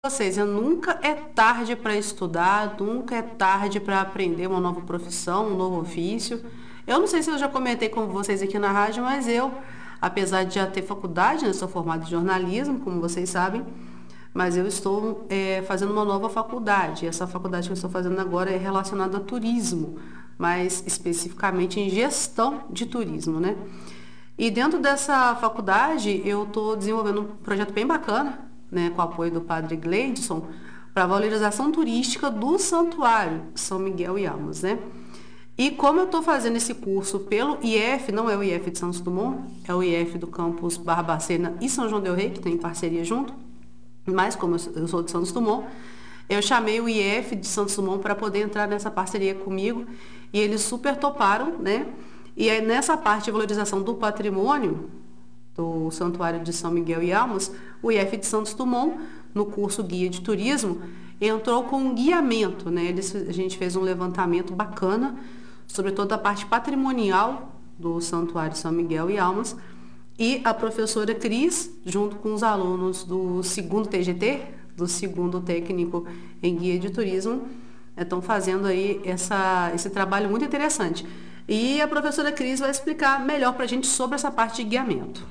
Vocês, nunca é tarde para estudar, nunca é tarde para aprender uma nova profissão, um novo ofício. Eu não sei se eu já comentei com vocês aqui na rádio, mas eu, apesar de já ter faculdade, né, sou formada em jornalismo, como vocês sabem, mas eu estou fazendo uma nova faculdade. E essa faculdade que eu estou fazendo agora é relacionada a turismo, mais especificamente em gestão de turismo, né? E dentro dessa faculdade, eu estou desenvolvendo um projeto bem bacana, né, com o apoio do padre Gleidson, para a valorização turística do Santuário São Miguel e Almas, né? E como eu estou fazendo esse curso pelo IF, não é o IF de Santos Dumont, é o IF do campus Barbacena e São João del Rei, que tem parceria junto, mas como eu sou de Santos Dumont, eu chamei o IF de Santos Dumont para poder entrar nessa parceria comigo e eles super toparam, né? E aí, nessa parte de valorização do patrimônio do Santuário de São Miguel e Almas, o IF de Santos Dumont, no curso Guia de Turismo, entrou com um guiamento, né? A gente fez um levantamento bacana sobre toda a parte patrimonial do Santuário São Miguel e Almas, e a professora Cris, junto com os alunos do segundo TGT, do segundo técnico em Guia de Turismo, estão fazendo aí esse trabalho muito interessante. E a professora Cris vai explicar melhor para a gente sobre essa parte de guiamento.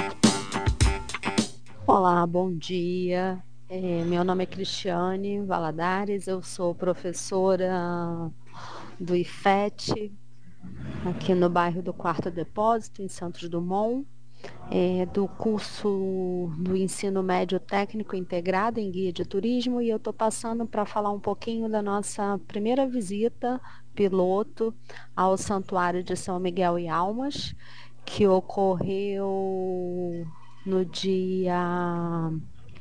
Olá, bom dia. Meu nome é Cristiane Valadares, eu sou professora do IFET, aqui no bairro do Quarto Depósito, em Santos Dumont, do curso do Ensino Médio Técnico Integrado em Guia de Turismo, e eu estou passando para falar um pouquinho da nossa primeira visita piloto ao Santuário de São Miguel e Almas, que ocorreu no dia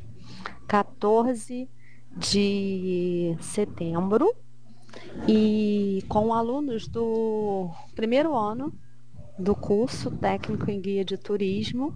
14 de setembro, e com alunos do primeiro ano do curso técnico em guia de turismo,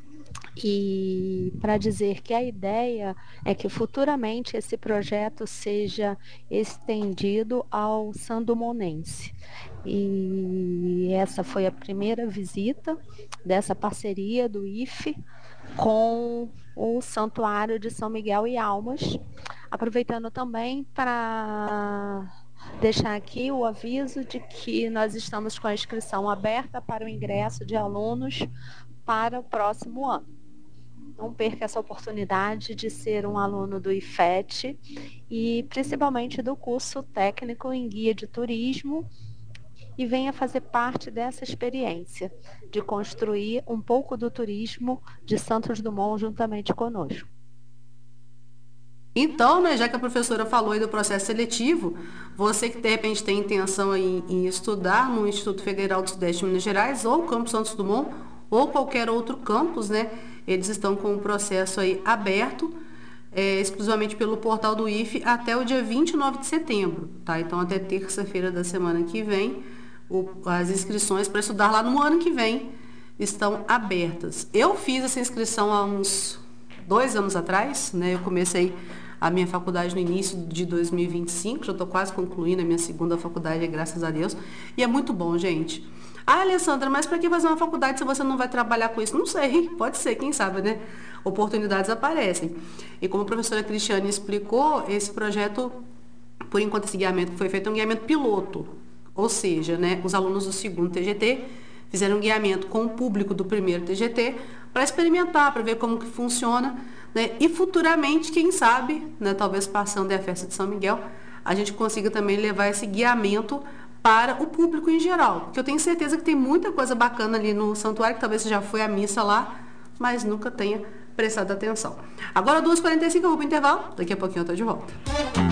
e para dizer que a ideia é que futuramente esse projeto seja estendido ao sandumonense. E essa foi a primeira visita dessa parceria do IFE com o Santuário de São Miguel e Almas, aproveitando também para deixar aqui o aviso de que nós estamos com a inscrição aberta para o ingresso de alunos para o próximo ano. Não perca essa oportunidade de ser um aluno do IFET e principalmente do curso técnico em guia de turismo, e venha fazer parte dessa experiência de construir um pouco do turismo de Santos Dumont juntamente conosco. Então, né, já que a professora falou aí do processo seletivo, você que de repente tem intenção em estudar no Instituto Federal do Sudeste de Minas Gerais, ou Campus Santos Dumont, ou qualquer outro campus, né, eles estão com o processo aí aberto, exclusivamente pelo portal do IFE até o dia 29 de setembro, tá? Então, até terça-feira da semana que vem, as inscrições para estudar lá no ano que vem estão abertas. Eu fiz essa inscrição há uns 2 anos atrás, né? Eu comecei a minha faculdade no início de 2025, já estou quase concluindo a minha segunda faculdade, graças a Deus, e é muito bom, gente. Ah, Alessandra, mas para que fazer uma faculdade se você não vai trabalhar com isso? Não sei, pode ser, quem sabe, né? Oportunidades aparecem. E como a professora Cristiane explicou, esse projeto, por enquanto esse guiamento foi feito um guiamento piloto, ou seja, né, os alunos do segundo TGT fizeram um guiamento com o público do primeiro TGT para experimentar, para ver como que funciona, né? E futuramente, quem sabe, né, talvez passando a festa de São Miguel, a gente consiga também levar esse guiamento para o público em geral, porque eu tenho certeza que tem muita coisa bacana ali no santuário, que talvez você já foi à missa lá, mas nunca tenha prestado atenção. Agora, 2h45, eu vou para o intervalo, daqui a pouquinho eu estou de volta.